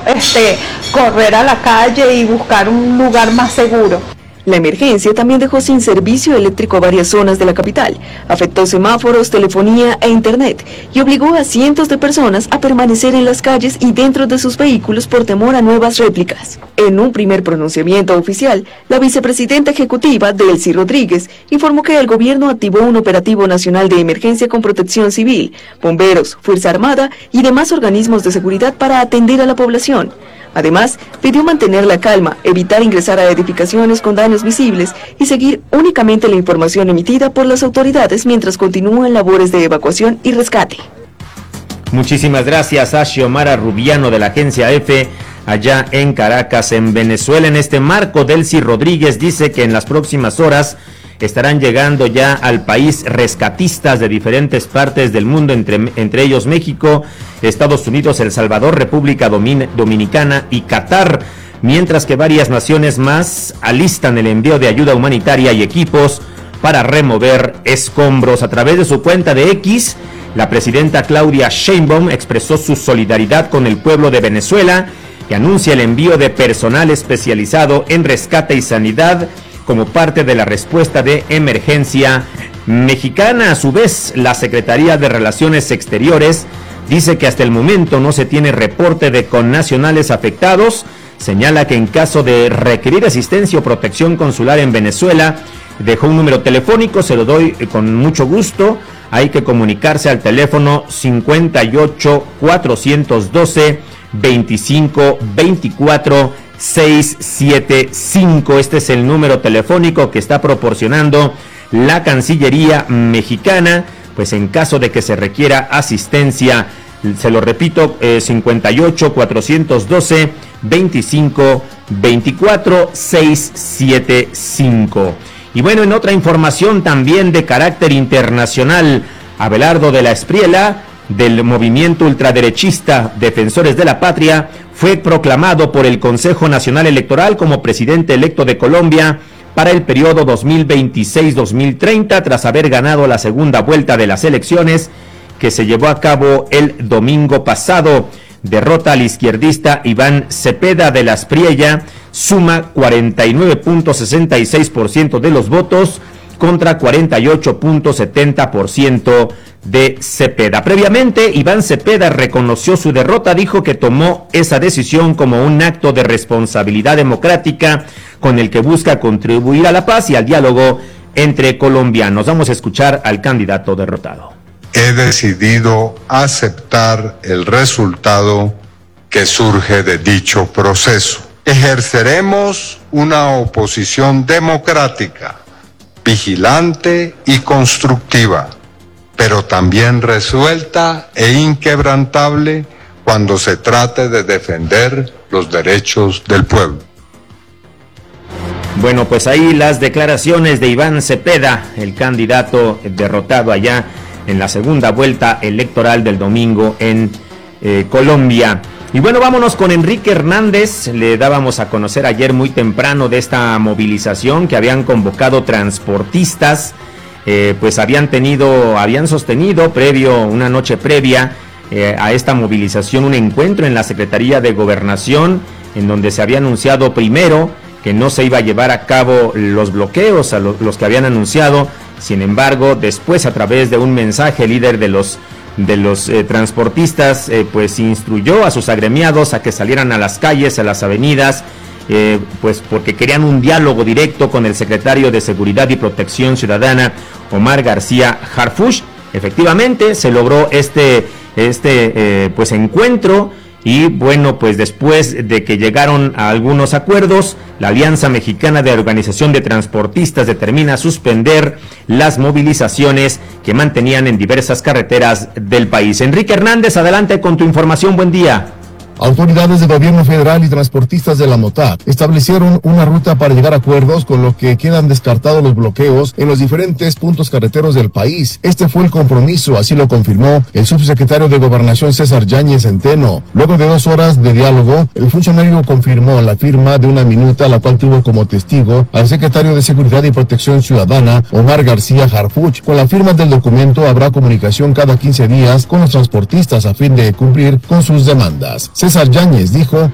correr a la calle y buscar un lugar más seguro. La emergencia también dejó sin servicio eléctrico varias zonas de la capital, afectó semáforos, telefonía e internet y obligó a cientos de personas a permanecer en las calles y dentro de sus vehículos por temor a nuevas réplicas. En un primer pronunciamiento oficial, la vicepresidenta ejecutiva, Delcy Rodríguez, informó que el gobierno activó un operativo nacional de emergencia con protección civil, bomberos, Fuerza Armada y demás organismos de seguridad para atender a la población. Además, pidió mantener la calma, evitar ingresar a edificaciones con daños visibles y seguir únicamente la información emitida por las autoridades mientras continúan labores de evacuación y rescate. Muchísimas gracias a Xiomara Rubiano de la agencia EFE allá en Caracas, en Venezuela. En este marco, Delcy Rodríguez dice que en las próximas horas estarán llegando ya al país rescatistas de diferentes partes del mundo, entre ellos México, Estados Unidos, El Salvador, República Dominicana y Qatar, mientras que varias naciones más alistan el envío de ayuda humanitaria y equipos para remover escombros. A través de su cuenta de X, la presidenta Claudia Sheinbaum expresó su solidaridad con el pueblo de Venezuela y anuncia el envío de personal especializado en rescate y sanidad como parte de la respuesta de emergencia mexicana. A su vez, la Secretaría de Relaciones Exteriores dice que hasta el momento no se tiene reporte de connacionales afectados. Señala que en caso de requerir asistencia o protección consular en Venezuela, dejó un número telefónico, se lo doy con mucho gusto. Hay que comunicarse al teléfono 58 412 25 24 675. Este es el número telefónico que está proporcionando la Cancillería mexicana, pues en caso de que se requiera asistencia. Se lo repito, 58 412 25 24 675. Y bueno, en otra información también de carácter internacional, Abelardo de la Espriella, del movimiento ultraderechista Defensores de la Patria, fue proclamado por el Consejo Nacional Electoral como presidente electo de Colombia para el periodo 2026-2030, tras haber ganado la segunda vuelta de las elecciones que se llevó a cabo el domingo pasado. Derrota al izquierdista Iván Cepeda de la Espriella, suma 49.66% de los votos contra 48.70% de Cepeda. Previamente, Iván Cepeda reconoció su derrota, dijo que tomó esa decisión como un acto de responsabilidad democrática con el que busca contribuir a la paz y al diálogo entre colombianos. Vamos a escuchar al candidato derrotado. He decidido aceptar el resultado que surge de dicho proceso. Ejerceremos una oposición democrática, vigilante y constructiva, pero también resuelta e inquebrantable cuando se trate de defender los derechos del pueblo. Bueno, pues ahí las declaraciones de Iván Cepeda, el candidato derrotado allá en la segunda vuelta electoral del domingo en Colombia. Y bueno, vámonos con Enrique Hernández. Le dábamos a conocer ayer muy temprano de esta movilización que habían convocado transportistas. Pues habían sostenido una noche previa a esta movilización, un encuentro en la Secretaría de Gobernación, en donde se había anunciado primero que no se iba a llevar a cabo los bloqueos a los que habían anunciado. Sin embargo, después, a través de un mensaje, el líder de los transportistas pues instruyó a sus agremiados a que salieran a las calles, a las avenidas, pues porque querían un diálogo directo con el secretario de Seguridad y Protección Ciudadana, Omar García Harfuch. Efectivamente, se logró este pues encuentro. Y bueno, pues después de que llegaron a algunos acuerdos, la Alianza Mexicana de Organización de Transportistas determina suspender las movilizaciones que mantenían en diversas carreteras del país. Enrique Hernández, adelante con tu información. Buen día. Autoridades del gobierno federal y transportistas de la MOTAD establecieron una ruta para llegar a acuerdos, con lo que quedan descartados los bloqueos en los diferentes puntos carreteros del país. Este fue el compromiso, así lo confirmó el subsecretario de Gobernación César Yáñez Centeno. Luego de 2 horas de diálogo, el funcionario confirmó la firma de una minuta, la cual tuvo como testigo al secretario de Seguridad y Protección Ciudadana, Omar García Harfuch. Con la firma del documento habrá comunicación cada 15 días con los transportistas a fin de cumplir con sus demandas. César Yáñez dijo